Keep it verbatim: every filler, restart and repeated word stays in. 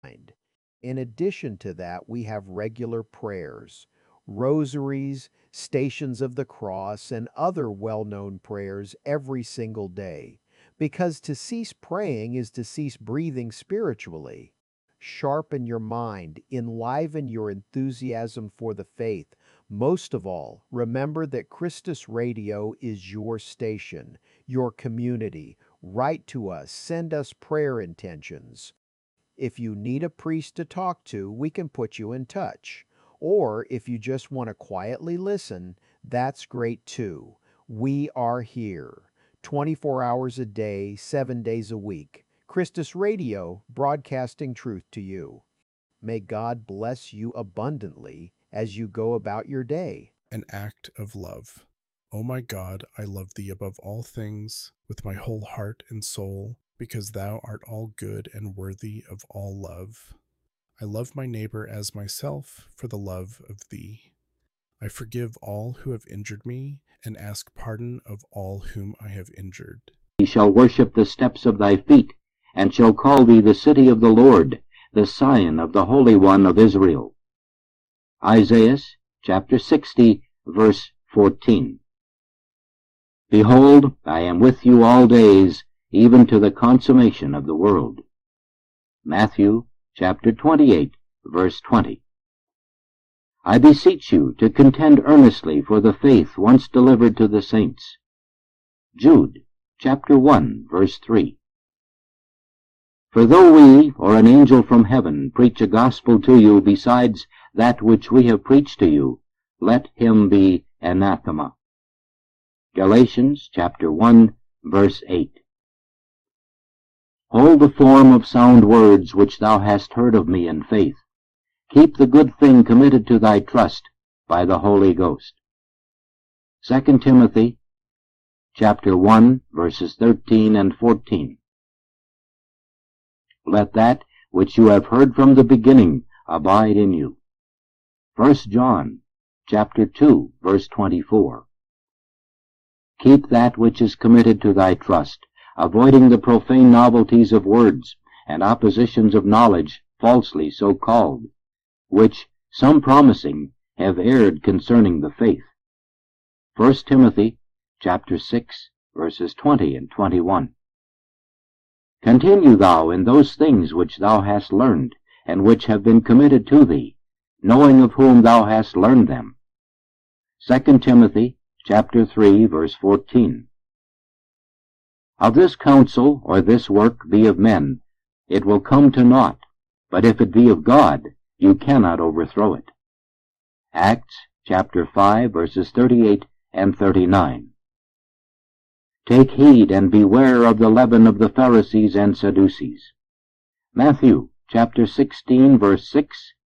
In addition to that, we have regular prayers, rosaries, stations of the cross, and other well known prayers every single day. Because to cease praying is to cease breathing spiritually. Sharpen your mind, enliven your enthusiasm for the faith. Most of all, remember that Christus Radio is your station, your community. Write to us, send us prayer intentions. If you need a priest to talk to, we can put you in touch. Or if you just want to quietly listen, that's great too. We are here, twenty-four hours a day, seven days a week. Christus Radio, broadcasting truth to you. May God bless you abundantly as you go about your day. An act of love. O my God, I love thee above all things, with my whole heart and soul, because thou art all good and worthy of all love. I love my neighbor as myself for the love of thee. I forgive all who have injured me, and ask pardon of all whom I have injured. He shall worship the steps of thy feet, and shall call thee the city of the Lord, the Sion of the Holy One of Israel. Isaiah chapter sixty, verse fourteen. Behold, I am with you all days, even to the consummation of the world. Matthew chapter twenty-eight, verse twenty. I beseech you to contend earnestly for the faith once delivered to the saints. Jude chapter one, verse three. For though we, or an angel from heaven, preach a gospel to you besides that which we have preached to you, let him be anathema. Galatians chapter one, verse eight. Hold the form of sound words which thou hast heard of me in faith. Keep the good thing committed to thy trust by the Holy Ghost. Second Timothy chapter one, verses thirteen and fourteen. Let that which you have heard from the beginning abide in you. First John chapter two, verse twenty-four. Keep that which is committed to thy trust, avoiding the profane novelties of words and oppositions of knowledge falsely so called, which some promising have erred concerning the faith. First Timothy chapter six, verses twenty and twenty-one. Continue thou in those things which thou hast learned, and which have been committed to thee, knowing of whom thou hast learned them. Second Timothy chapter three, verse fourteen. Of this counsel or this work be of men, it will come to naught, but if it be of God, you cannot overthrow it. Acts chapter five, verses thirty-eight and thirty-nine. Take heed and beware of the leaven of the Pharisees and Sadducees. Matthew chapter sixteen, verse six,